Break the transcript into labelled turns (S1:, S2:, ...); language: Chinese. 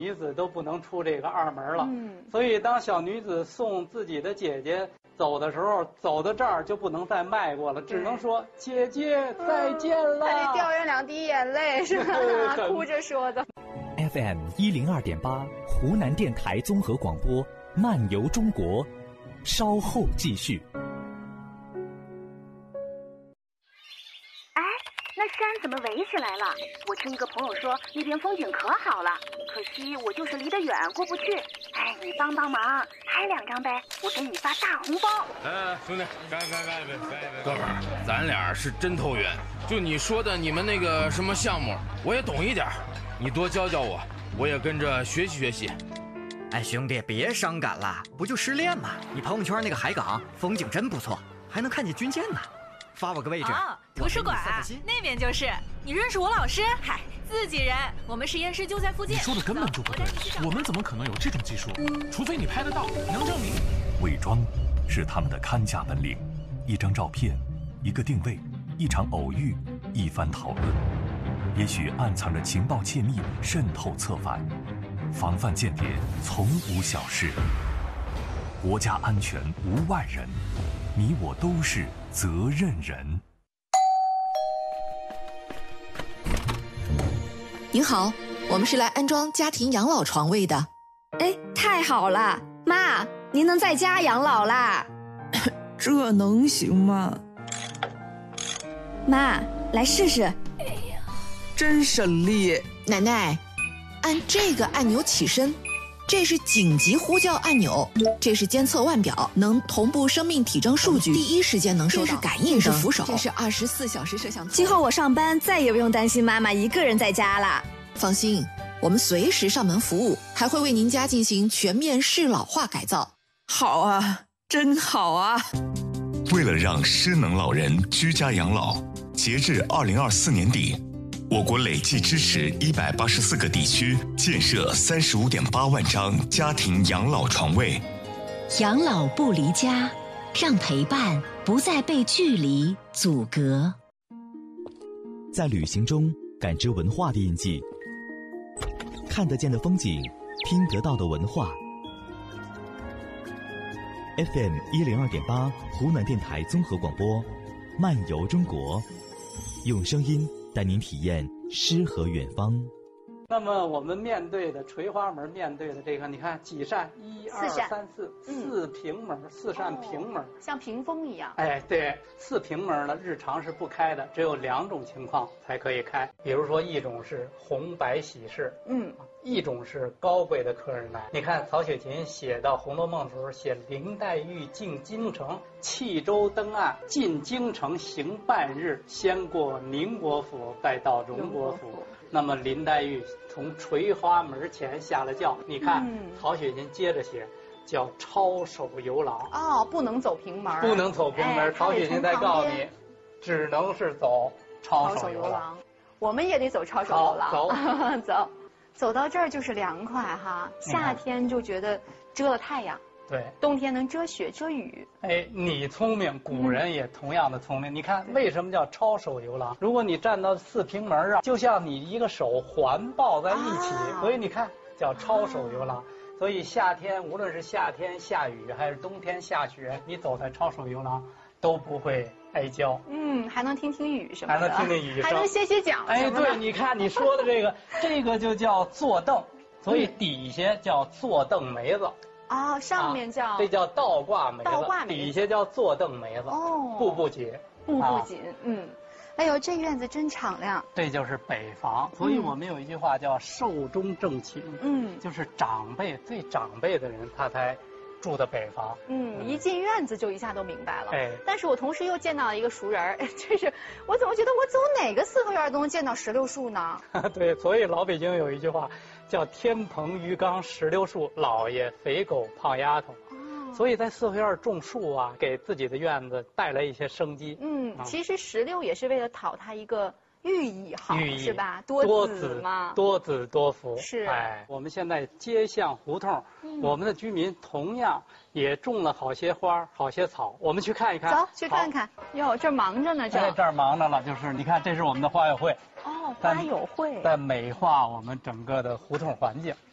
S1: 女子都不能出这个二门了。所以当小女子送自己的姐姐走的时候，走到这儿就不能再迈过了，只能说姐姐再见了。
S2: 还得掉人2滴眼泪，是吧？哭着说的。
S3: FM 102.8，湖南电台综合广播，漫游中国，稍后继续。
S4: 那山怎么围起来了？我听一个朋友说那边风景可好了，可惜我就是离得远过不去。哎，你帮帮忙，拍2张呗，我给你发大红包。
S5: 兄弟，干！哥们儿，咱俩是真投缘。就你说的你们那个什么项目，我也懂一点，你多教教我，我也跟着学习学习。
S6: 哎，兄弟，别伤感了，不就失恋吗？你朋友圈那个海港风景真不错，还能看见军舰呢。发我个位置。
S7: 图书馆那边就是。你认识我老师？嗨，自己人，我们实验室就在附近。
S8: 你说的根本就不对，我们怎么可能有这种技术？除非你拍得到，能证明。
S9: 伪装是他们的看家本领，一张照片，一个定位，一场偶遇，一番讨论，也许暗藏着情报窃密渗透策反。防范间谍从无小事，国家安全无外人，你我都是责任人。
S10: 您好，我们是来安装家庭养老床位的。
S11: 哎，太好了，妈，您能在家养老啦？
S12: 这能行吗？
S11: 妈，来试试。
S12: 哎呀，真省力。
S10: 奶奶，按这个按钮起身，这是紧急呼叫按钮，这是监测腕表，能同步生命体征数据，第一时间能收到。这是感应灯，这是扶手，这是24小时摄像头。
S11: 今后我上班再也不用担心妈妈一个人在家了。
S10: 放心，我们随时上门服务，还会为您家进行全面适老化改造。
S12: 好啊，真好啊！
S13: 为了让失能老人居家养老，截至2024年底，我国累计支持184个地区建设35.8万张家庭养老床位。
S14: 养老不离家，让陪伴不再被距离阻隔。
S3: 在旅行中感知文化的印记，看得见的风景，听得到的文化。FM 102.8，湖南电台综合广播，漫游中国，用声音带您体验诗和远方。
S1: 那么我们面对的垂花门，面对的这个，你看几扇？1、2、3、4，4平门，4扇平门，
S2: 像屏风一样。
S1: 哎，对，4平门呢，日常是不开的，只有2种情况才可以开。比如说，一种是红白喜事，一种是高贵的客人来。你看曹雪芹写到《红楼梦》的时候，写林黛玉进京城，弃舟登岸，进京城行半日，先过宁国府，再到荣国府。那么林黛玉从垂花门前下了轿，你看曹雪芹接着写，叫抄手游廊。
S2: 哦，不能走平门，
S1: 不能走平门。曹雪芹在告诉你，只能是走抄手游廊。
S2: 我们也得走抄手游
S1: 廊。
S2: 走到这儿就是凉快哈，夏天就觉得遮了太阳。
S1: 对，
S2: 冬天能遮雪遮雨。
S1: 哎，你聪明，古人也同样的聪明。你看为什么叫抄手游廊？如果你站到4平门上，就像你一个手环抱在一起，所以你看叫抄手游廊。所以夏天无论是夏天下雨还是冬天下雪，你走在抄手游廊都不会挨浇。
S2: 还能听听雨什么的，
S1: 还能听听雨声，
S2: 还能歇歇脚。
S1: 哎，对，你看你说的这个就叫坐凳，所以底下叫坐凳梅子。
S2: 上面叫
S1: 这叫倒挂梅子，底下叫坐凳梅子。步步紧，
S2: 步步紧。哎呦，这院子真敞亮。
S1: 这就是北房，所以我们有一句话叫寿终正寝。就是最长辈的人他才住的北房。
S2: 一进院子就一下都明白了。
S1: 哎，
S2: 但是我同时又见到了一个熟人，这是我怎么觉得我走哪个4合院都能见到石榴树呢？
S1: 对，所以老北京有一句话叫天棚鱼缸石榴树，老爷肥狗胖丫头。所以在4合院种树啊，给自己的院子带来一些生机。
S2: 其实石榴也是为了讨它一个寓意好，是吧？多子嘛，
S1: 多子多福。
S2: 是。
S1: 哎，我们现在街巷胡同，我们的居民同样也种了好些花，好些草，我们去看一看。
S2: 走，去看看。哟，这忙着呢，
S1: 这儿忙着了，就是你看，这是我们的花友会。
S2: 花友会。
S1: 在美化我们整个的胡同环境。